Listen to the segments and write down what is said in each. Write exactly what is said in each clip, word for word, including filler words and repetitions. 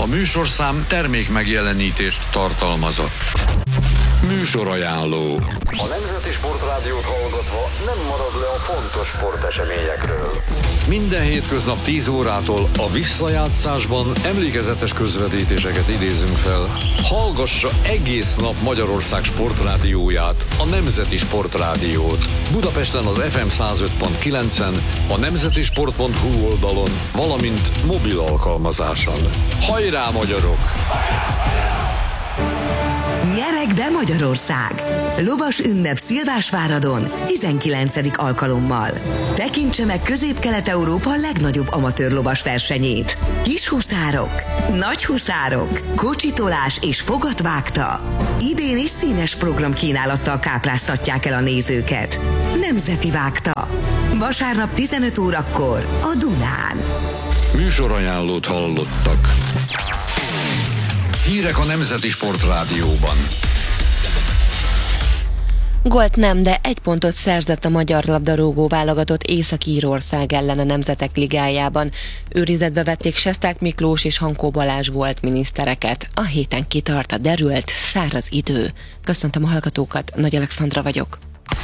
A műsorszám termék megjelenítést tartalmazott. Műsorajánló. A Nemzeti Sportrádiót hallgatva nem marad le a fontos sporteseményekről. Minden hétköznap tíz órától a visszajátszásban emlékezetes közvetítéseket idézünk fel. Hallgassa egész nap Magyarország sportrádióját, a Nemzeti Sportrádiót. Budapesten az ef em száz öt pont kilencen, a nemzetisport pont hu oldalon, valamint mobil alkalmazáson. Hajrá, magyarok! Nyereg be Magyarország! Lovas ünnep Szilvásváradon tizenkilencedik alkalommal. Tekintse meg Közép-Kelet-Európa legnagyobb amatőr lovas versenyét. Kis huszárok, nagy huszárok, kocsitolás és fogatvágta. Idén is színes programkínálattal kápráztatják el a nézőket. Nemzeti vágta. Vasárnap tizenöt órakor a Dunán. Műsorajánlót hallottak. Hírek a Nemzeti Sportrádióban. Gólt nem, de egy pontot szerzett a magyar labdarúgó válogatott Észak-Írország ellen a Nemzetek Ligájában. Őrizetbe vették Sesták Miklós és Hankó Balázs volt minisztereket. A héten kitart a derült, száraz idő. Köszöntöm a hallgatókat, Nagy Alexandra vagyok.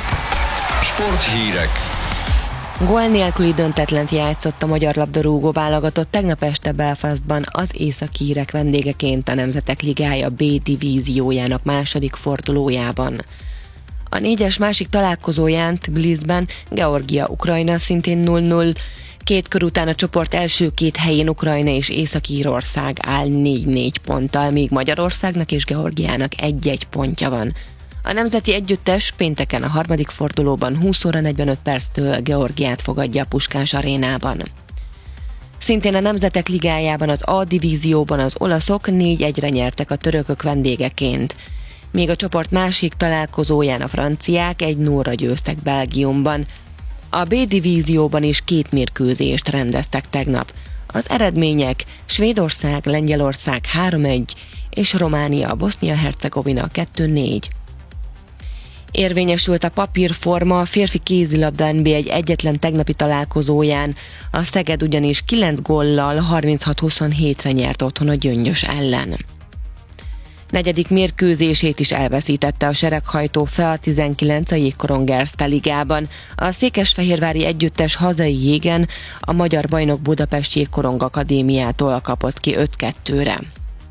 Sporthírek. Gól nélküli döntetlent játszott a magyar labdarúgó válogatott tegnap este Belfastban az északírek vendégeként a Nemzetek Ligája B divíziójának második fordulójában. A négyes másik találkozóján Tbilisziben Georgia-Ukrajna szintén nulla nulla, két kör után a csoport első két helyén Ukrajna és Észak-Írország áll négy négy ponttal, míg Magyarországnak és Georgiának egy-egy pontja van. A nemzeti együttes pénteken a harmadik fordulóban húsz óra negyvenöt perctől Georgiát fogadja a Puskás arénában. Szintén a Nemzetek Ligájában az A divízióban az olaszok négy egyre nyertek a törökök vendégeként, míg a csoport másik találkozóján a franciák egy nulla győztek Belgiumban. A B divízióban is két mérkőzést rendeztek tegnap. Az eredmények: Svédország, Lengyelország három egy és Románia, Bosznia-Hercegovina kettő négy. Érvényesült a papírforma a férfi kézilabda en bé egy egyetlen tegnapi találkozóján. A Szeged ugyanis kilenc góllal harminchat huszonhétre nyert otthon a Gyöngyös ellen. Negyedik mérkőzését is elveszítette a sereghajtó F E A tizenkilenc a Jégkorong Erste ligában. A székesfehérvári együttes hazai jégen a magyar bajnok Budapest Jégkorong Akadémiától kapott ki öt kettőre.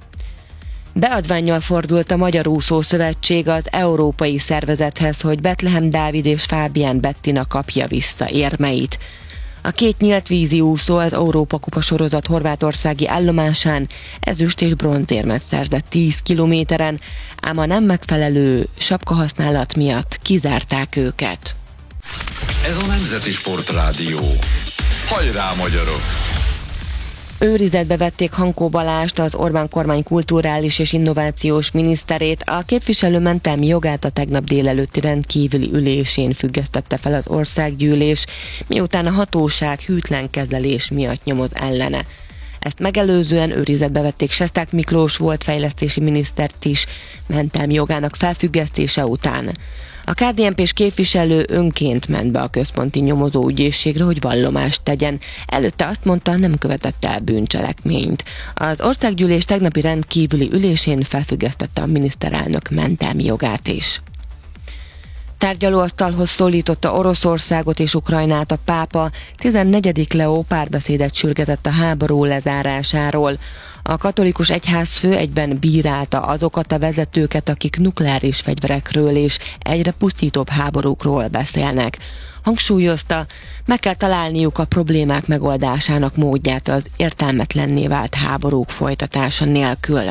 Beadvánnyal fordult a Magyar Úszó Szövetség az európai szervezethez, hogy Betlehem Dávid és Fábián Bettina kapja vissza érmeit. A két nyíltvízi úszó az Európa-kupa sorozat horvátországi állomásán ezüst és bronzérmet szerzett tíz kilométeren, ám a nem megfelelő sapkahasználat miatt kizárták őket. Ez a Nemzeti Sportrádió. Hajrá, magyarok! Őrizetbe vették Hankó Balást, az Orbán kormány kulturális és innovációs miniszterét. A képviselő mentelmi jogát a tegnap délelőtti rendkívüli ülésén függesztette fel az országgyűlés, miután a hatóság hűtlen kezelés miatt nyomoz ellene. Ezt megelőzően őrizetbe vették Sesták Miklós volt fejlesztési minisztert is mentelmi jogának felfüggesztése után. A ká dé en pés képviselő önként ment be a központi nyomozóügyészségre, hogy vallomást tegyen. Előtte azt mondta, nem követett el bűncselekményt. Az országgyűlés tegnapi rendkívüli ülésén felfüggesztette a miniszterelnök mentelmi jogát is. Tárgyalóasztalhoz szólította Oroszországot és Ukrajnát a pápa. tizennegyedik Leó párbeszédet sürgetett a háború lezárásáról. A katolikus egyházfő egyben bírálta azokat a vezetőket, akik nukleáris fegyverekről és egyre pusztítóbb háborúkról beszélnek. Hangsúlyozta, meg kell találniuk a problémák megoldásának módját az értelmetlenné vált háborúk folytatása nélkül.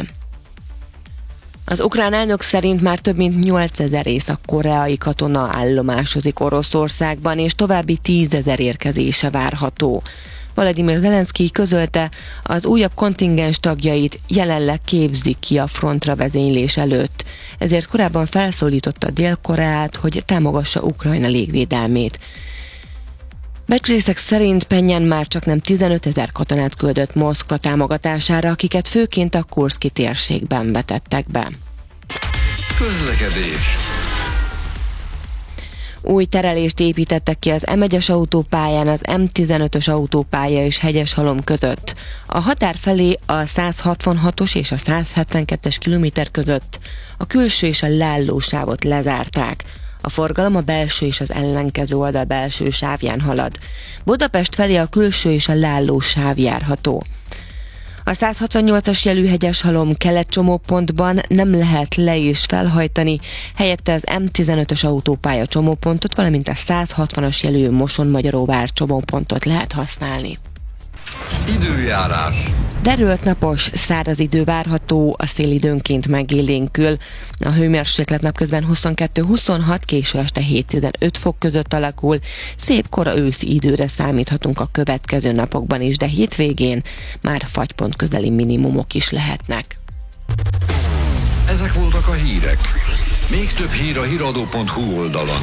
Az ukrán elnök szerint már több mint nyolcezer észak-koreai katona állomásozik Oroszországban, és további tízezer érkezése várható. Volodymyr Zelenszkij közölte, az újabb kontingens tagjait jelenleg képzik ki a frontra vezénylés előtt, ezért korábban felszólította Dél-Koreát, hogy támogassa Ukrajna légvédelmét. Becslések szerint Penyen már csak nem tizenötezer katonát küldött Moszkva támogatására, akiket főként a Kurszki térségben vetettek be. Közlekedés. Új terelést építettek ki az em egyes autópályán, az em tizenötös autópálya és Hegyeshalom között. A határ felé a száz hatvanhatos és a száz hetvenkettes kilométer között a külső és a leálló sávot lezárták. A forgalom a belső és az ellenkező oldal belső sávján halad. Budapest felé a külső és a leálló sáv járható. A száz hatvannyolcas jelű Hegyeshalom kelet csomópontban nem lehet le- és felhajtani, helyette az em tizenötös autópálya csomópontot, valamint a száz hatvanas jelű Moson-Magyaróvár csomópontot lehet használni. Időjárás. Derült napos, száraz idő várható, a szél időnként megélénkül. A hőmérséklet napközben huszonkettő huszonhat, késő este hét-tizenöt fok között alakul. Szép kora őszi időre számíthatunk a következő napokban is, de hétvégén már fagypont közeli minimumok is lehetnek. Ezek voltak a hírek. Még több hír a híradó pont hu oldalon.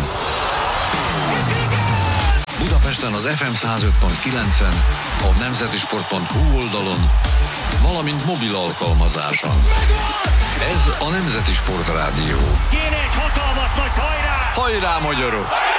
Budapesten az ef em száz öt pont kilencen, a nemzetisport pont hu oldalon, valamint mobil alkalmazáson. Ez a Nemzeti Sport Rádió. Kéne egy hatalmas nagy hajrá! Hajrá, magyarok!